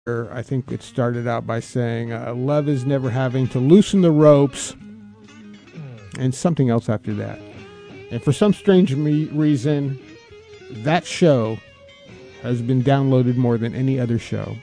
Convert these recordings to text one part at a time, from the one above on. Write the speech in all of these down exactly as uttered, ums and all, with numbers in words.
I think it started out by saying, uh, love is never having to loosen the ropes, and something else after that. And for some strange me- reason, that show has been downloaded more than any other show.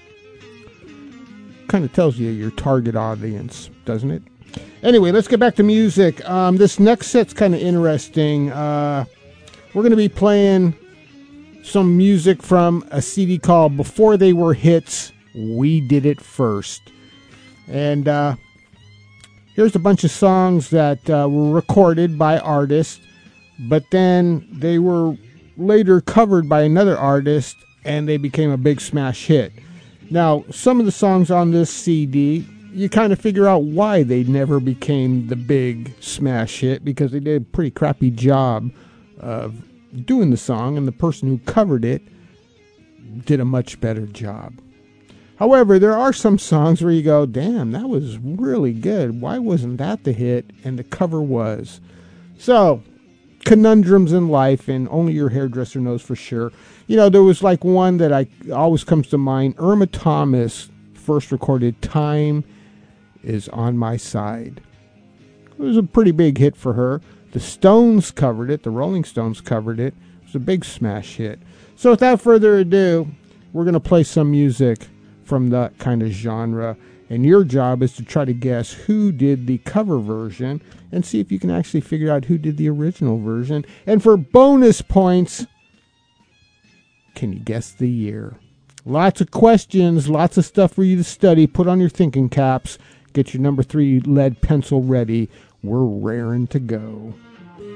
Kind of tells you your target audience, doesn't it? Anyway, let's get back to music. Um, this next set's kind of interesting. Uh, we're going to be playing some music from a C D called Before They Were Hits, We Did It First. And uh, here's a bunch of songs that uh, were recorded by artists, but then they were later covered by another artist, and they became a big smash hit. Now, some of the songs on this C D, you kind of figure out why they never became the big smash hit, because they did a pretty crappy job of doing the song, and the person who covered it did a much better job. However, there are some songs where you go, damn, that was really good. Why wasn't that the hit and the cover was? So, conundrums in life, and only your hairdresser knows for sure. You know, there was like one that I always comes to mind. Irma Thomas first recorded Time Is On My Side. It was a pretty big hit for her. The Stones covered it. The Rolling Stones covered it. It was a big smash hit. So without further ado, we're going to play some music from that kind of genre. And your job is to try to guess who did the cover version and see if you can actually figure out who did the original version. And for bonus points, can you guess the year? Lots of questions, lots of stuff for you to study. Put on your thinking caps. Get your number three lead pencil ready. We're raring to go.